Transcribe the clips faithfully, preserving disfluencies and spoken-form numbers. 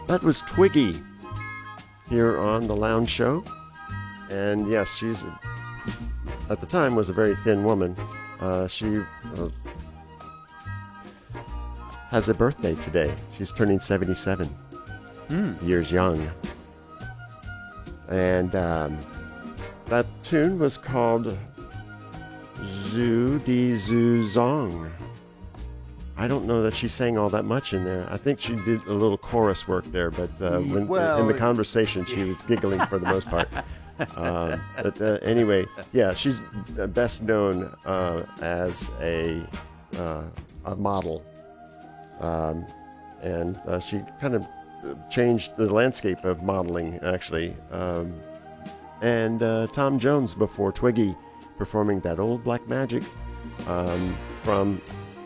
That was Twiggy here on the Lounge Show. And yes, she's, at the time, was a very thin woman. Uh, she uh, has a birthday today. She's turning seventy-seven Mm. years young. And um, that tune was called Zhu Di Zhu Zong. I don't know that she sang all that much in there. I think she did a little chorus work there, but uh, when, well, in the conversation, she was giggling for the most part. Um, but uh, anyway, yeah, she's best known uh, as a uh, a model, um, and uh, she kind of changed the landscape of modeling, actually. Um, and uh, Tom Jones before Twiggy, performing that old Black Magic um, from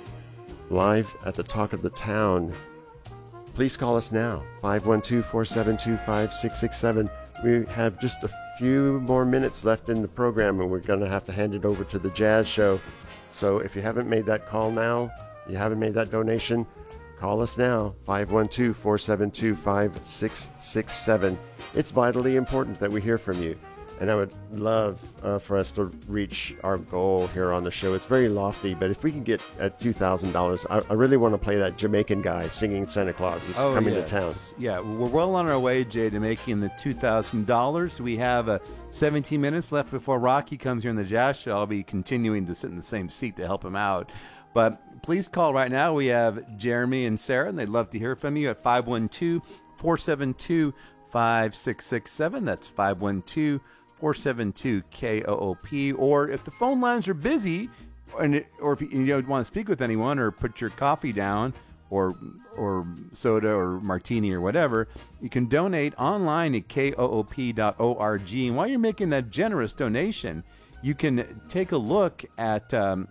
live at the Talk of the Town. Please call us now, five one two, four seven two, five six six seven. We have just a few more minutes left in the program, and we're going to have to hand it over to the Jazz Show. So if you haven't made that call now, you haven't made that donation, call us now, five one two, four seven two, five six six seven. It's vitally important that we hear from you. And I would love uh, for us to reach our goal here on the show. It's very lofty, but if we can get at two thousand dollars, I, I really want to play that Jamaican guy singing Santa Claus is oh, coming yes. to town. Yeah, we're well on our way, Jay, to making the two thousand dollars. We have uh, seventeen minutes left before Rocky comes here in the Jazz Show. I'll be continuing to sit in the same seat to help him out. But please call right now. We have Jeremy and Sarah, and they'd love to hear from you at five one two, four seven two, five six six seven. That's five one two, four seven two, K O O P. Or if the phone lines are busy, and it, or if you, you don't want to speak with anyone, or put your coffee down, or or soda or martini or whatever, you can donate online at K O O P dot org. And while you're making that generous donation, you can take a look at um,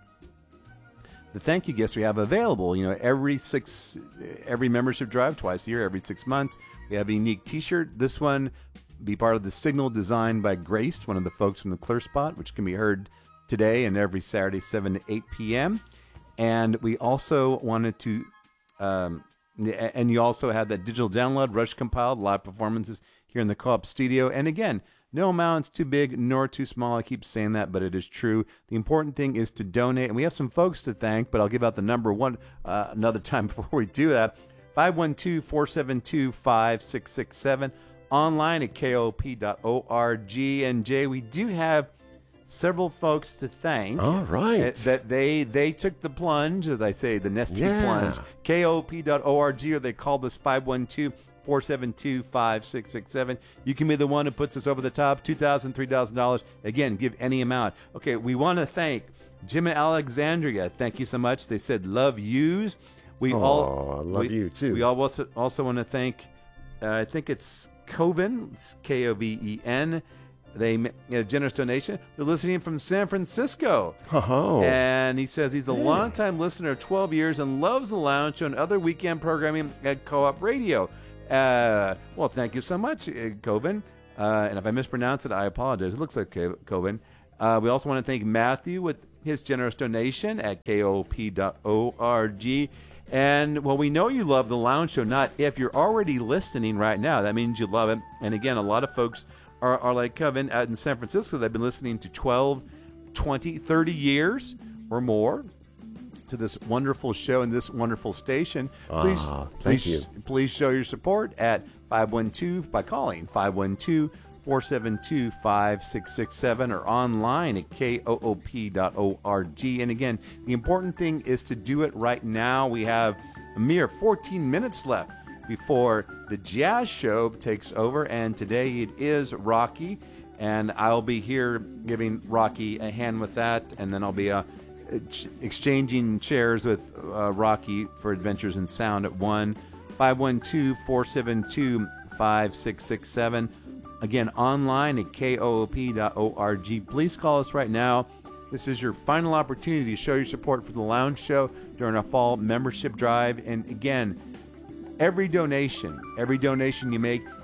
the thank you gifts we have available. You know, every six, every membership drive, twice a year, every six months, we have a unique T-shirt. This one be part of the signal designed by Grace, one of the folks from the Clear Spot, which can be heard today and every Saturday, seven to eight p.m. And we also wanted to, um, and you also have that digital download, Rush compiled, live performances here in the Co-op studio. And again, no amount's too big nor too small. I keep saying that, but it is true. The important thing is to donate. And we have some folks to thank, but I'll give out the number one uh, another time before we do that. five one two, four seven two, five six six seven. Online at K O O P dot org. And Jay, we do have several folks to thank. All right. That they they took the plunge, as I say, the nesty Yeah. plunge. K O O P dot org, or they called us five one two, four seven two, five six six seven. You can be the one who puts us over the top, two thousand dollars, three thousand dollars. Again, give any amount. Okay, we want to thank Jim and Alexandria. Thank you so much. They said love yous. We Oh, all I love we, you too. We all also, also want to thank, uh, I think it's Coven, it's K O V E N. They made a generous donation. They're listening from San Francisco. Oh. And he says he's a longtime listener of twelve years and loves the Lounge Show and other weekend programming at Co-op Radio. Uh, well, thank you so much, uh, Coven. Uh, and if I mispronounce it, I apologize. It looks like Co- Coven. Uh, we also want to thank Matthew with his generous donation at K O O P dot org. And, well, we know you love the Lounge Show. Not if you're already listening right now. That means you love it. And, again, a lot of folks are, are like Kevin out in San Francisco. They've been listening to twelve, twenty, thirty years or more to this wonderful show and this wonderful station. Please, Ah, thank please, you. please show your support at five one two by calling five one two, four seven two, five six six seven or online at K O O P dot org. And again, the important thing is to do it right now. We have a mere fourteen minutes left before the Jazz Show takes over, and today it is Rocky, and I'll be here giving Rocky a hand with that, and then I'll be uh, ch- exchanging chairs with uh, Rocky for Adventures in Sound at one five one two, four seven two, five six six seven. Again, online at K O O P dot org. Please call us right now. This is your final opportunity to show your support for the Lounge Show during our fall membership drive. And again, every donation, every donation you make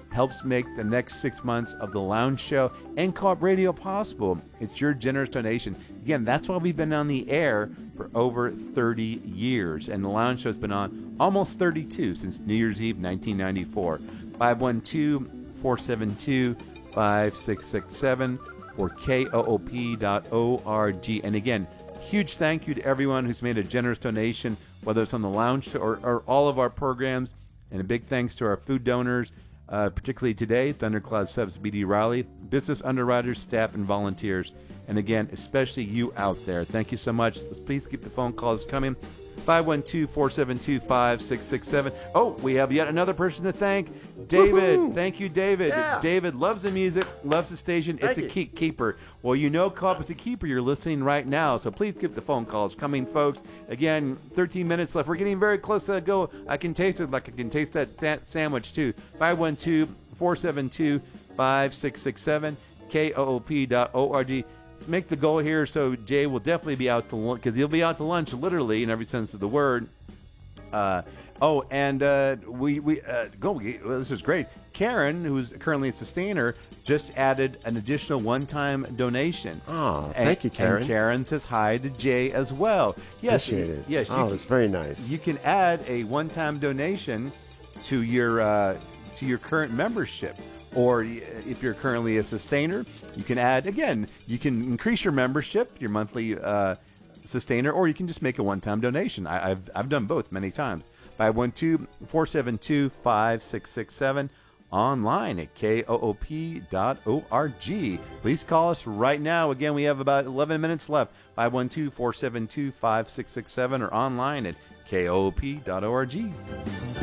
helps make the next six months of the Lounge Show and Co-op Radio possible. It's your generous donation. Again, that's why we've been on the air for over thirty years, and the Lounge Show's been on almost thirty-two, since New Year's Eve nineteen ninety-four. five one two, four seven two, five six six seven or K O O P dot org. And again, huge thank you to everyone who's made a generous donation, whether it's on the Lounge Show or, or all of our programs. And a big thanks to our food donors, uh, particularly today, Thundercloud Subs, B D Riley, business underwriters, staff, and volunteers. And again, especially you out there. Thank you so much. Please keep the phone calls coming. five one two, four seven two, five six six seven. Oh, we have yet another person to thank. David. Woo-hoo. Thank you, David. Yeah. David loves the music, loves the station. Thank it's a you. keep keeper. Well, you know, Co-op is a keeper. You're listening right now, so please keep the phone calls coming, folks. Again, thirteen minutes left. We're getting very close to go. I can taste it like I can taste that, that sandwich, too. five one two, four seven two, five six six seven, K O O P dot org. Let's make the goal here, so Jay will definitely be out to lunch, because he'll be out to lunch, literally, in every sense of the word. Uh, oh, and uh, we we uh, go. Well, this is great. Karen, who's currently a sustainer, just added an additional one-time donation. Oh, And- thank you, Karen. And Karen says hi to Jay as well. Yes, Appreciate it. Yes, Oh, you, that's very nice. you can add a one-time donation to your uh, to your current membership. Or y- if you're currently a sustainer, you can add, again, you can increase your membership, your monthly uh, sustainer, or you can just make a one-time donation. I, I've I've done both many times. five one two, four seven two, five six six seven, online at K O O P dot org. Please call us right now. Again, we have about eleven minutes left. five one two, four seven two, five six six seven or online at K O O P dot org.